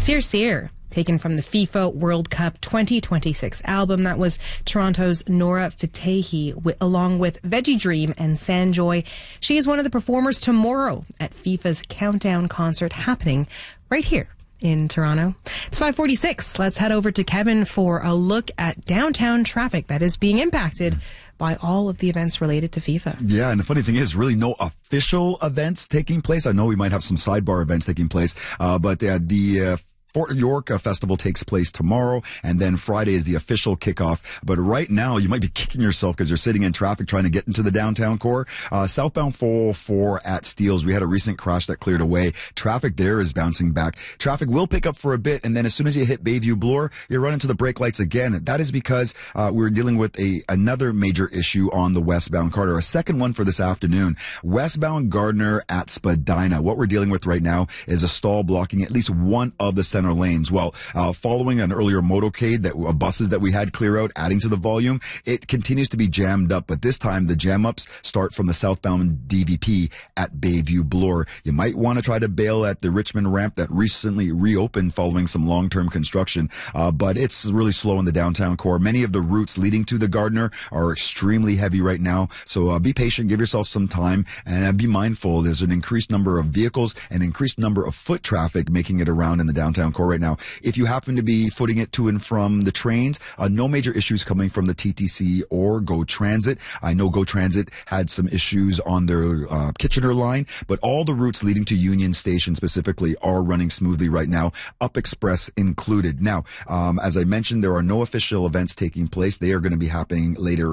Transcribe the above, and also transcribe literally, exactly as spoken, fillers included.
Sear Sear, taken from the FIFA World Cup twenty twenty-six album. That was Toronto's Nora Fatehi, w- along with Veggie Dream and Sanjoy. She is one of the performers tomorrow at FIFA's Countdown concert happening right here in Toronto. It's five forty-six. Let's head over to Kevin for a look at downtown traffic that is being impacted by all of the events related to FIFA. Yeah, and the funny thing is, really no official events taking place. I know we might have some sidebar events taking place, uh, but uh, the uh, Fort York uh, Festival takes place tomorrow, and then Friday is the official kickoff. But right now, you might be kicking yourself because you're sitting in traffic trying to get into the downtown core. Uh, southbound four oh four at Steeles, we had a recent crash that cleared away. Traffic there is bouncing back. Traffic will pick up for a bit, and then as soon as you hit Bayview Bloor, you run into the brake lights again. That is because uh, we're dealing with a another major issue on the westbound corridor, a second one for this afternoon. Westbound Gardner at Spadina. What we're dealing with right now is a stall blocking at least one of the center lanes. Well, uh, following an earlier motorcade that uh, buses that we had clear out, adding to the volume, it continues to be jammed up. But this time, the jam ups start from the southbound D V P at Bayview Bloor. You might want to try to bail at the Richmond ramp that recently reopened following some long-term construction. Uh, but it's really slow in the downtown core. Many of the routes leading to the Gardner are extremely heavy right now. So uh, be patient, give yourself some time, and uh, be mindful. There's an increased number of vehicles, an increased number of foot traffic making it around in the downtown core right now. If you happen to be footing it to and from the trains, uh, no major issues coming from the T T C or GO Transit. I know GO Transit had some issues on their uh, Kitchener line, but all the routes leading to Union Station specifically are running smoothly right now, Up Express included. Now, um, as I mentioned, there are no official events taking place. They are going to be happening later